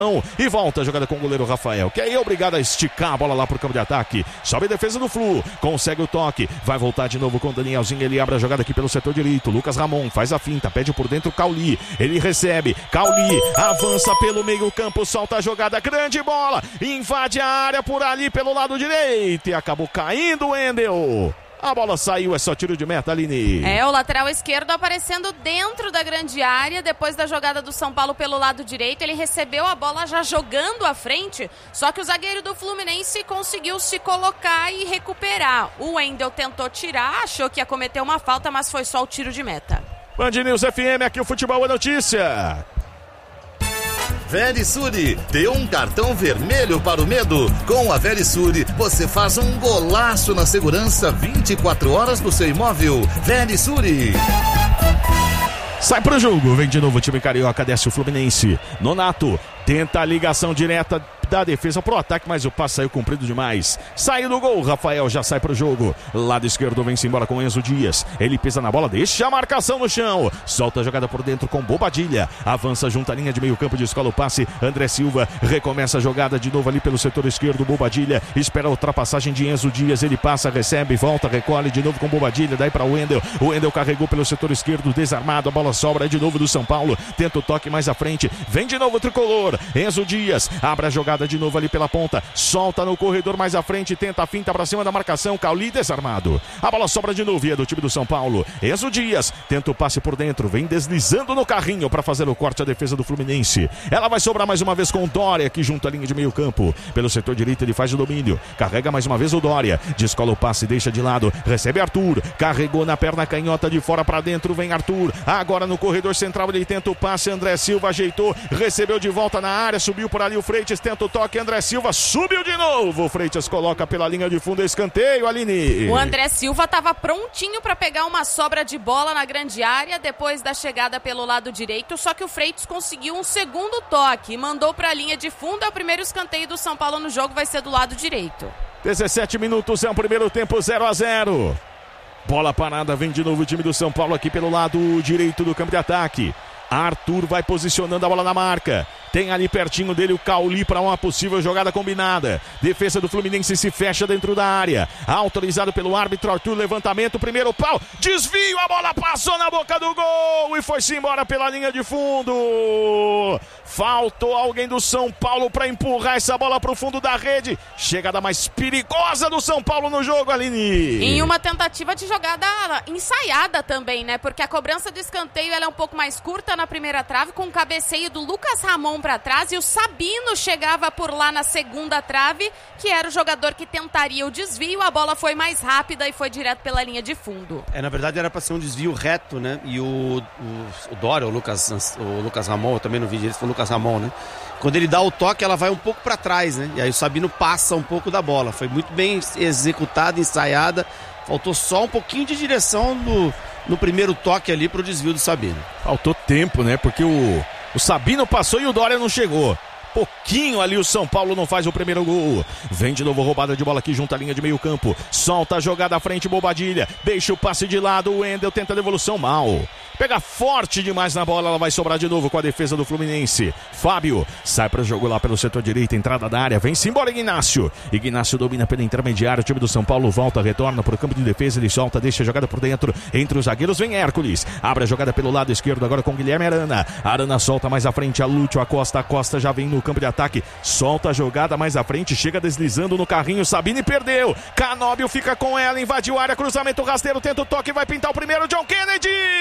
E volta a jogada com o goleiro Rafael, que aí é obrigado a esticar a bola lá pro campo de ataque. Sobe a defesa do Flu, consegue o toque, vai voltar de novo com o Danielzinho, ele abre a jogada aqui pelo setor direito. Lucas Ramon faz a finta, pede por dentro o Cauli, ele recebe, Cauli avança pelo meio campo, solta a jogada, grande bola, invade a área por ali pelo lado direito e acabou caindo o Wendel. A bola saiu, é só tiro de meta, Aline. O lateral esquerdo aparecendo dentro da grande área, depois da jogada do São Paulo pelo lado direito, ele recebeu a bola já jogando à frente, só que o zagueiro do Fluminense conseguiu se colocar e recuperar. O Wendel tentou tirar, achou que ia cometer uma falta, mas foi só o tiro de meta. Band News FM, aqui o Futebol é Notícia. Verisure, dê um cartão vermelho para o medo. Com a Verisure, você faz um golaço na segurança 24 horas do seu imóvel. Verisure. Sai pro jogo, vem de novo o time carioca, desce o Fluminense. Nonato tenta a ligação direta da defesa pro ataque, mas o passe saiu comprido demais. Saiu do gol, Rafael já sai pro jogo. Lado esquerdo vem-se embora com Enzo Dias. Ele pisa na bola, deixa a marcação no chão. Solta a jogada por dentro com Bobadilha. Avança junto à linha de meio campo, descola o passe. André Silva recomeça a jogada de novo ali pelo setor esquerdo. Bobadilha espera a ultrapassagem de Enzo Dias. Ele passa, recebe, volta, recolhe de novo com Bobadilha. Daí para o Wendel. O Wendel carregou pelo setor esquerdo, desarmado. A bola sobra de novo do São Paulo. Tenta o toque mais à frente. Vem de novo o tricolor. Enzo Dias abre a jogada de novo ali pela ponta, solta no corredor mais à frente, tenta a finta pra cima da marcação, Cauli desarmado, a bola sobra de novo e é do time do São Paulo. Enzo Dias tenta o passe por dentro, vem deslizando no carrinho pra fazer o corte, a defesa do Fluminense, ela vai sobrar mais uma vez com o Dória aqui junto à linha de meio campo, pelo setor direito ele faz o domínio, carrega mais uma vez o Dória, descola o passe, deixa de lado, recebe Arthur, carregou na perna canhota de fora pra dentro, vem Arthur, agora no corredor central ele tenta o passe, André Silva ajeitou, recebeu de volta na área, subiu por ali o Freitas, tenta o toque, André Silva subiu de novo, o Freitas coloca pela linha de fundo, escanteio, Aline. O André Silva estava prontinho para pegar uma sobra de bola na grande área depois da chegada pelo lado direito, só que o Freitas conseguiu um segundo toque, mandou para a linha de fundo, é o primeiro escanteio do São Paulo no jogo, vai ser do lado direito. 17 minutos, é o primeiro tempo, 0-0. Bola parada, vem de novo o time do São Paulo aqui pelo lado direito do campo de ataque. Arthur vai posicionando a bola na marca. Tem ali pertinho dele o Cauli para uma possível jogada combinada. Defesa do Fluminense se fecha dentro da área. Autorizado pelo árbitro, Arthur, levantamento, primeiro pau, desvio, a bola passou na boca do gol e foi-se embora pela linha de fundo. Faltou alguém do São Paulo para empurrar essa bola para o fundo da rede. Chegada mais perigosa do São Paulo no jogo, Aline. Em uma tentativa de jogada ensaiada também, né? Porque a cobrança do escanteio ela é um pouco mais curta na primeira trave, com o cabeceio do Lucas Ramon para trás, e o Sabino chegava por lá na segunda trave, que era o jogador que tentaria o desvio. A bola foi mais rápida e foi direto pela linha de fundo. Na verdade era para ser um desvio reto, né? E o Dória, o Lucas Ramon, eu também não vi direito, foi o Lucas Ramon, né? Quando ele dá o toque, ela vai um pouco para trás, né? E aí o Sabino passa um pouco da bola. Foi muito bem executada, ensaiada. Faltou só um pouquinho de direção no primeiro toque ali pro desvio do Sabino. Faltou tempo, né? Porque o Sabino passou e o Dória não chegou. Pouquinho ali o São Paulo não faz o primeiro gol. Vem de novo roubada de bola aqui junto à linha de meio campo. Solta a jogada à frente, Bobadilha. Deixa o passe de lado, o Wendel tenta a devolução mal. Pega forte demais na bola, ela vai sobrar de novo com a defesa do Fluminense. Fábio sai para o jogo lá pelo setor direito, entrada da área, vem-se embora Ignácio. Ignácio domina pela intermediária, o time do São Paulo volta, retorna para o campo de defesa, ele solta, deixa a jogada por dentro. Entre os zagueiros vem Hércules. Abre a jogada pelo lado esquerdo agora com Guilherme Arana. Arana solta mais à frente a Lúcio Acosta. Acosta já vem no campo de ataque, solta a jogada mais à frente, chega deslizando no carrinho, Sabine perdeu. Canóbio fica com ela, invadiu a área, cruzamento rasteiro, tenta o toque, vai pintar o primeiro, John Kennedy!